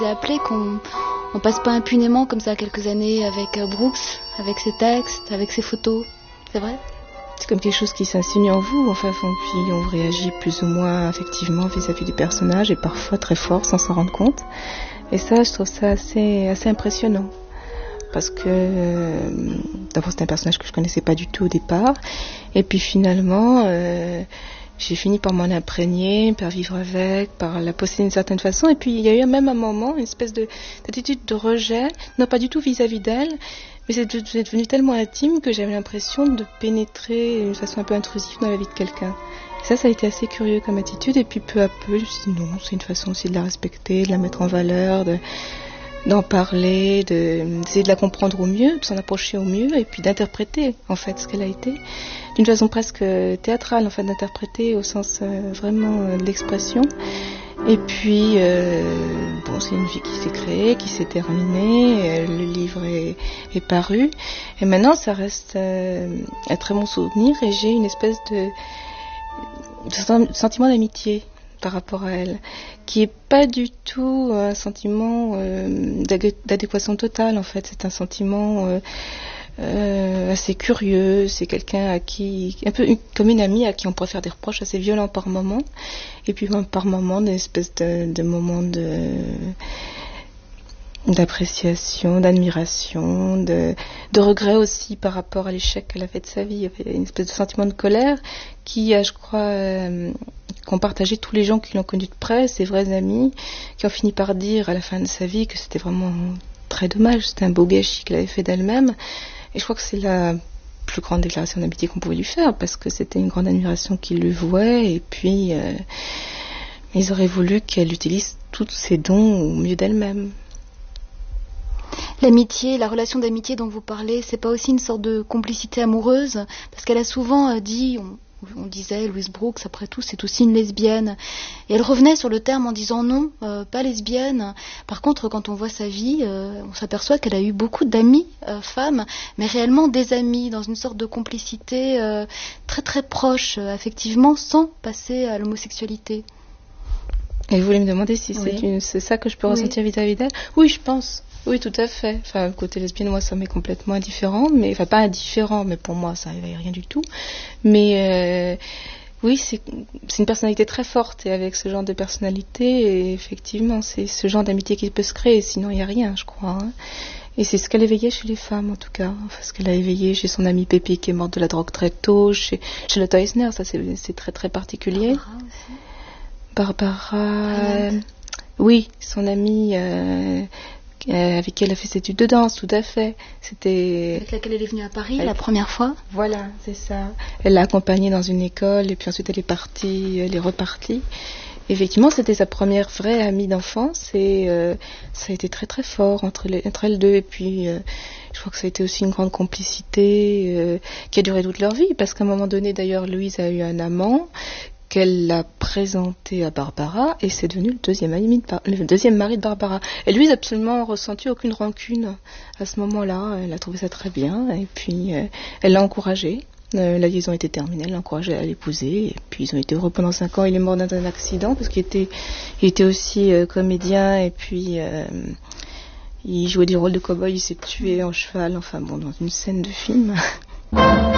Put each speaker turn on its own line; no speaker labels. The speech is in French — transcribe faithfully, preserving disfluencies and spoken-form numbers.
J'ai appelé qu'on on passe pas impunément comme ça quelques années avec Brooks, avec ses textes, avec ses photos. C'est vrai ?
C'est comme quelque chose qui s'insinue en vous, enfin, puis on réagit plus ou moins affectivement vis-à-vis du personnage et parfois très fort sans s'en rendre compte. Et ça, je trouve ça assez, assez impressionnant. Parce que, euh, d'abord, c'est un personnage que je connaissais pas du tout au départ. Et puis finalement, euh, j'ai fini par m'en imprégner, par vivre avec, par la posséder d'une certaine façon. Et puis il y a eu même un moment, une espèce de, d'attitude de rejet, non pas du tout vis-à-vis d'elle, mais c'est devenu tellement intime que j'avais l'impression de pénétrer d'une façon un peu intrusive dans la vie de quelqu'un. Et ça, ça a été assez curieux comme attitude. Et puis peu à peu, je me suis dit non, c'est une façon aussi de la respecter, de la mettre en valeur, de, d'en parler, de, d'essayer de la comprendre au mieux, de s'en approcher au mieux, et puis d'interpréter en fait ce qu'elle a été, d'une façon presque théâtrale, en fait, d'interpréter au sens euh, vraiment euh, de l'expression. Et puis, euh, bon, c'est une vie qui s'est créée, qui s'est terminée, euh, le livre est, est paru, et maintenant ça reste euh, un très bon souvenir, et j'ai une espèce de, de sentiment d'amitié par rapport à elle, qui est pas du tout un sentiment euh, d'adéquation totale, en fait. C'est un sentiment euh, euh, assez curieux. C'est quelqu'un à qui, un peu comme une amie à qui on pourrait faire des reproches assez violents par moment, et puis par moment des espèces de, de moments de d'appréciation, d'admiration, de, de regret aussi par rapport à l'échec qu'elle a fait de sa vie. Il y avait une espèce de sentiment de colère qui a, je crois, euh, qu'ont partagé tous les gens qui l'ont connue de près, ses vrais amis, qui ont fini par dire à la fin de sa vie que c'était vraiment très dommage, c'était un beau gâchis qu'elle avait fait d'elle-même. Et je crois que c'est la plus grande déclaration d'amitié qu'on pouvait lui faire, parce que c'était une grande admiration qu'il lui vouait, et puis euh, ils auraient voulu qu'elle utilise tous ses dons au mieux d'elle-même.
L'amitié, la relation d'amitié dont vous parlez, c'est pas aussi une sorte de complicité amoureuse ? Parce qu'elle a souvent dit, on, on disait, Louise Brooks, après tout, c'est aussi une lesbienne. Et elle revenait sur le terme en disant non, euh, pas lesbienne. Par contre, quand on voit sa vie, euh, on s'aperçoit qu'elle a eu beaucoup d'amis euh, femmes, mais réellement des amis, dans une sorte de complicité euh, très très proche, euh, affectivement, sans passer à l'homosexualité.
Et vous voulez me demander si
oui.
c'est, une, c'est ça que je peux
oui.
ressentir vis-à-vis d'elle ? Oui, je pense. Oui, tout à fait. Enfin, côté lesbienne, moi, ça m'est complètement indifférent, mais enfin pas indifférent, mais pour moi, ça n'éveille rien du tout. Mais euh, oui, c'est, c'est une personnalité très forte, et avec ce genre de personnalité, et effectivement, c'est ce genre d'amitié qui peut se créer. Sinon, il n'y a rien, je crois. Hein. Et c'est ce qu'elle éveillait chez les femmes, en tout cas. Enfin, ce qu'elle a éveillé chez son amie Pépé, qui est morte de la drogue très tôt, chez Charlotte Eisner, ça c'est, c'est très très particulier.
Barbara aussi.
Barbara, euh, oui, son amie. Euh, avec qui elle a fait ses études de danse, tout à fait. C'était...
Avec laquelle elle est venue à Paris
avec...
la première fois.
Voilà, c'est ça. Elle l'a accompagnée dans une école, et puis ensuite elle est partie, elle est repartie. Effectivement, c'était sa première vraie amie d'enfance, et euh, ça a été très très fort entre, les, entre elles deux. Et puis, euh, je crois que ça a été aussi une grande complicité euh, qui a duré toute leur vie, parce qu'à un moment donné, d'ailleurs, Louise a eu un amant qu'elle l'a présenté à Barbara, et c'est devenu le deuxième, ami de Bar- le deuxième mari de Barbara. Et lui, il n'a absolument ressenti aucune rancune à ce moment-là. Elle a trouvé ça très bien, et puis euh, elle l'a encouragé. Euh, la liaison était terminée, elle l'a encouragé à l'épouser, et puis ils ont été heureux pendant cinq ans. Il est mort dans un accident, parce qu'il était, il était aussi euh, comédien, et puis euh, il jouait des rôles de cow-boy, il s'est tué en cheval, enfin bon, dans une scène de film.